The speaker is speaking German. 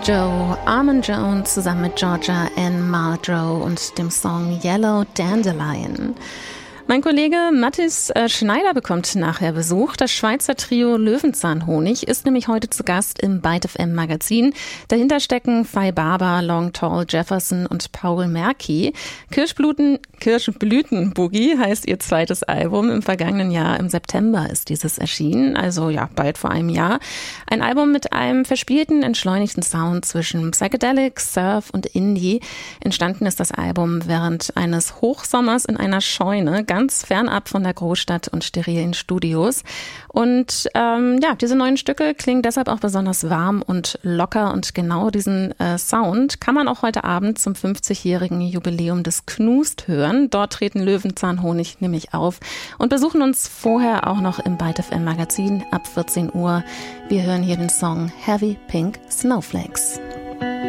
Joe, Armand Jones zusammen mit Georgia Ann Muldrow und dem Song Yellow Dandelion. Mein Kollege Mathis Schneider bekommt nachher Besuch. Das Schweizer Trio Löwenzahnhonig ist nämlich heute zu Gast im Byte FM Magazin. Dahinter stecken Fay Barber, Long Tall Jefferson und Paul Merky. Kirschblütenboogie heißt ihr zweites Album. Im vergangenen Jahr, im September, ist dieses erschienen, also ja, bald vor einem Jahr. Ein Album mit einem verspielten, entschleunigten Sound zwischen Psychedelic, Surf und Indie. Entstanden ist das Album während eines Hochsommers in einer Scheune, ganz fernab von der Großstadt und sterilen Studios. Und diese neuen Stücke klingen deshalb auch besonders warm und locker. Und genau diesen Sound kann man auch heute Abend zum 50-jährigen Jubiläum des Knust hören. Dort treten Löwenzahnhonig nämlich auf und besuchen uns vorher auch noch im Byte FM Magazin ab 14 Uhr. Wir hören hier den Song Heavy Pink Snowflakes.